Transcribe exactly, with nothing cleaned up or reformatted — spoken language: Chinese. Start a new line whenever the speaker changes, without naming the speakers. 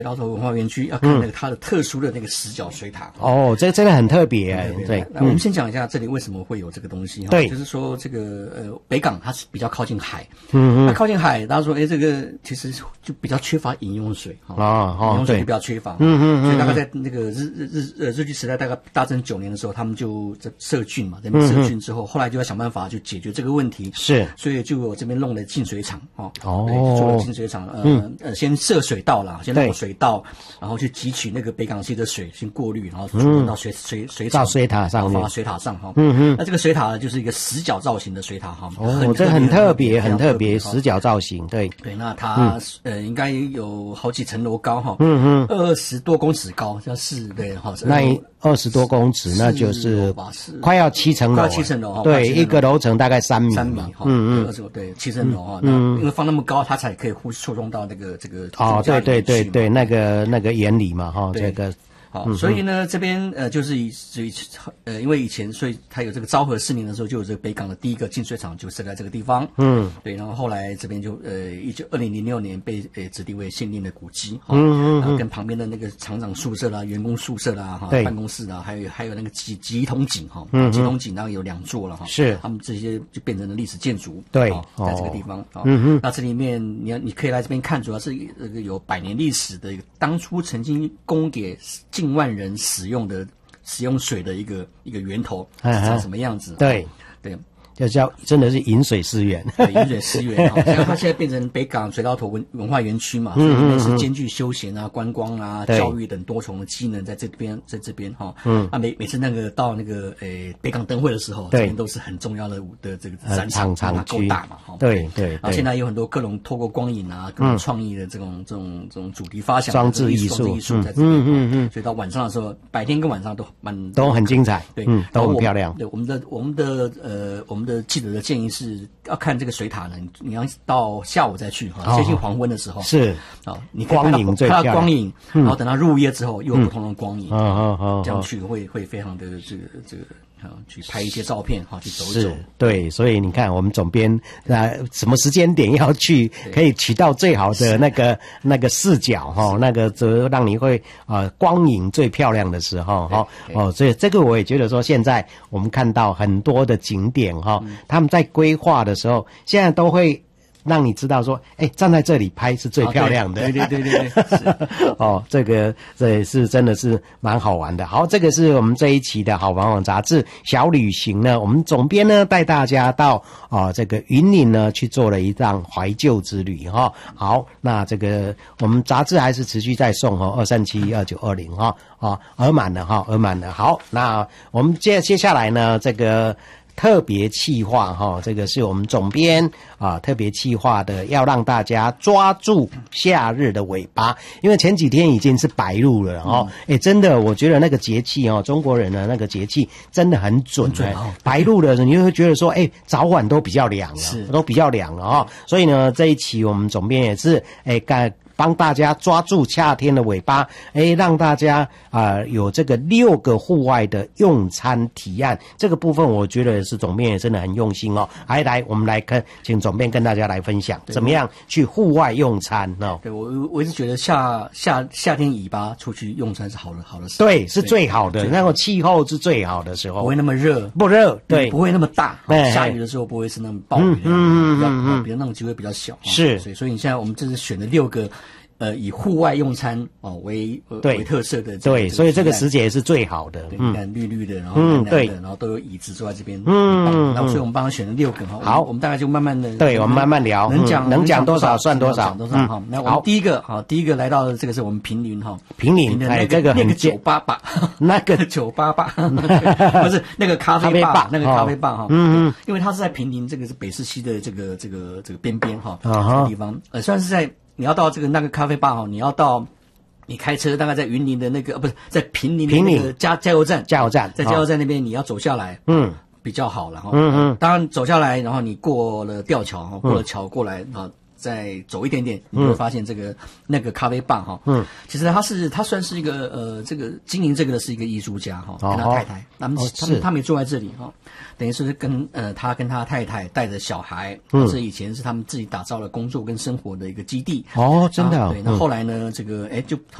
水稻头文化园区要看那个它的特殊的那个石角水塔。
哦，这个真的很特别哎。对，
那我们先讲一下这里为什么会有这个东西。
对，
就是说这个呃北港它是比较靠近海，
嗯嗯，
那靠近海，大家说哎这个其实就比较缺乏饮用水哈，
哦哦，
饮用水就比较缺乏。
嗯嗯嗯，
所以大概在那个日日日呃日据时代大概大正九年的时候，他们就在设郡嘛，在那边设郡之后，后来就要想办法去解决这个问题。
是，
所以就有这边弄了净水厂哦，
哦，
做了净水厂，呃呃先设水道啦，先弄水道，然后去汲取那个北港溪的水，先过滤，然后转到水水水
到水塔上面，
放到水塔上哈。
嗯嗯，
那这个水塔就是一个十角造型的水塔哈。
哦，这很特别，很特别，十角造型，对
对。那它呃应该有好几层楼高哈，
嗯嗯，
二十多公尺高，像是对哈。
那二十多公尺，那就是快要七层楼，
快七层楼哈。
对，一个楼层大概三米，
三米哈。
嗯嗯，
二十对七层楼哈。那因为放那么高，它才可以呼触动到那个这个
哦，对对对对，那个那个原理嘛哈，这个。
好，所以呢，这边呃，就是以所以呃，因为以前，所以它有这个昭和四年的时候，就有这个北港的第一个净水厂就设在这个地方。嗯，对，然后后来这边就呃，一九二零零六年被呃指定为限定的古迹。哈，嗯嗯，然后跟旁边的那个厂长宿舍啦、员工宿舍啦、哈、办公室啦，还有还有那个集集统井哈，嗯，集统井然后有两座了哈，
是，
他们这些就变成了历史建筑。
对，
在这个地方啊，嗯嗯，那这里面你要你可以来这边看，主要是这个有百年历史的一个，当初曾经供给近万人使。使用的使用水的一个一个源头是长什么样子？
对
对，
就叫真的是饮水思源，
对，饮水思源。像它现在变成北港水稻头文文化园区嘛，所以里面是兼具休闲啊、观光啊、教育等多重的机能，在这边，在这边哈。嗯，啊每每次那个到那个诶北港灯会的时候，这边都是很重要的的这个展场，它够大嘛，哈。
对对。
然后现在有很多各种透过光影啊、各种创意的这种这种这种主题发想、
装置艺术、
艺术在这边。嗯嗯嗯。所以到晚上的时候，白天跟晚上都蛮
都很精彩，
对，
都很漂亮。
对，我们的我们的呃我们的记者的建议是要看这个水塔呢，你要到下午再去哈，接近黄昏的时候
是
啊，你光影最漂亮，光影，然后等到入夜之后又有不同的光影，嗯嗯嗯，这样去会会非常的这个这个。啊，去拍一些照片哈，去走一走。
对，所以你看，我们总编啊，什么时间点要去，可以取到最好的那个那个视角哈，那个则让你会啊、呃、光影最漂亮的时候哈。哦，所以这个我也觉得说，现在我们看到很多的景点哈，嗯、他们在规划的时候，现在都会。让你知道说，哎，站在这里拍是最漂亮的。
对对对对对。
哦，这个这也是真的是蛮好玩的。好，这个是我们这一期的好玩网杂志小旅行呢，我们总编呢带大家到啊、呃、这个云林呢去做了一趟怀旧之旅哈、哦。好，那这个我们杂志还是持续在送哦，二三七二九二零哈啊，额满了哈，额满了。好，那我们接接下来呢这个。特别企划哈，这个是我们总编啊特别企划的，要让大家抓住夏日的尾巴，因为前几天已经是白露了哦，哎、嗯欸，真的，我觉得那个节气哦，中国人的那个节气真的很准，很准哦。白露的时候，你就会觉得说，哎、欸，早晚都比较凉了，都比较凉了哦。所以呢，这一期我们总编也是哎干。欸帮大家抓住夏天的尾巴，哎，让大家啊、呃、有这个六个户外的用餐提案，这个部分我觉得是总编也真的很用心哦。来来，我们来看，请总编跟大家来分享怎么样去户外用餐哦。
对，我我一直觉得夏夏夏天尾巴出去用餐是好的好的事，
对，是最好的，那个气候是最好的时候，
不会那么热，
不热，对，
不会那么大，下雨的时候不会是那么暴雨的，嗯嗯嗯嗯，比较那种机会比较小，
是，
所以所以你现在我们这是选了六个。呃，以户外用餐哦为为特色的，
对，所以这个时节是最好的。
对，你看绿绿的，然后蓝蓝的，然后都有椅子坐在这边，嗯，然后所以我们帮他选了六个哈。
好，
我们大概就慢慢的，
对，我们慢慢聊，
能讲
能讲多少算多少，
讲多少哈。那我们第一个哈，第一个来到的这个是我们平林哈，
平林哎，这个
那个酒吧吧，那个酒吧吧，不是那个咖啡吧，那个咖啡吧哈，嗯嗯，因为它是在平林，这个是北势溪的这个这个这个边边哈，这个地方，呃，算是在。你要到这个那个咖啡吧哈，你要到你开车大概在云林的那个，呃，不是在平林的那个加加油站，
加油站
在加油站那边你要走下来，嗯，比较好了哈。
嗯嗯，
当然走下来，然后你过了吊桥哈，过了桥过来啊， 再走一点点，你会发现这个、嗯、那个咖啡棒哈，嗯，其实他是他算是一个呃这个经营这个的是一个艺术家哈，跟他太太，他们、哦、他们他们也住在这里哈，等于是跟呃他跟他太太带着小孩，嗯，这以前是他们自己打造了工作跟生活的一个基地。
哦，真的、哦，
对，那后来呢，这个哎就。